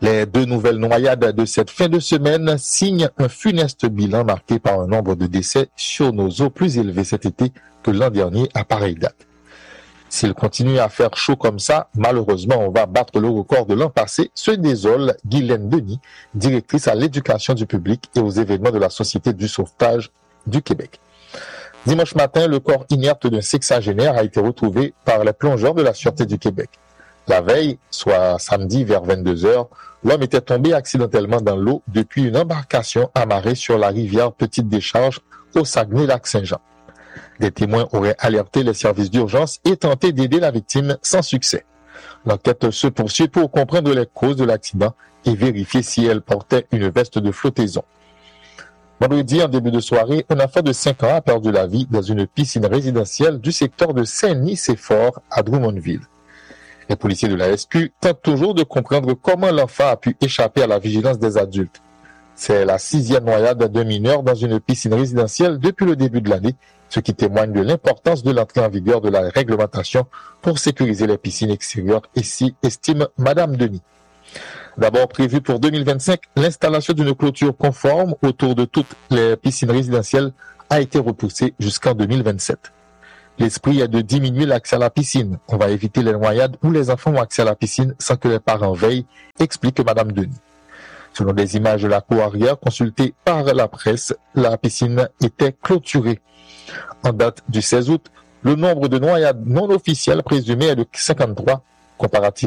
Les 2 nouvelles noyades de cette fin de semaine signent un funeste bilan marqué par un nombre de décès sur nos eaux plus élevé cet été que l'an dernier à pareille date. S'il continue à faire chaud comme ça, malheureusement, on va battre le record de l'an passé, se désole Guylaine Denis, directrice à l'éducation du public et aux événements de la Société du sauvetage du Québec. Dimanche matin, le corps inerte d'un sexagénaire a été retrouvé par les plongeurs de la Sûreté du Québec. La veille, soit samedi vers 22h, l'homme était tombé accidentellement dans l'eau depuis une embarcation amarrée sur la rivière Petite Décharge au Saguenay-Lac-Saint-Jean. Des témoins auraient alerté les services d'urgence et tenté d'aider la victime sans succès. L'enquête se poursuit pour comprendre les causes de l'accident et vérifier si elle portait une veste de flottaison. Vendredi, en début de soirée, un enfant de 5 ans a perdu la vie dans une piscine résidentielle du secteur de Saint-Nicéphore à Drummondville. Les policiers de la SQ tentent toujours de comprendre comment l'enfant a pu échapper à la vigilance des adultes. C'est la 6e noyade d'un mineur dans une piscine résidentielle depuis le début de l'année, ce qui témoigne de l'importance de l'entrée en vigueur de la réglementation pour sécuriser les piscines extérieures, ici estime Madame Denis. D'abord prévu pour 2025, l'installation d'une clôture conforme autour de toutes les piscines résidentielles a été repoussée jusqu'en 2027. L'esprit est de diminuer l'accès à la piscine. On va éviter les noyades où les enfants ont accès à la piscine sans que les parents veillent, explique Madame Denis. Selon des images de la cour arrière consultées par la presse, la piscine était clôturée. En date du 16 août, le nombre de noyades non officielles présumées est de 53, comparativement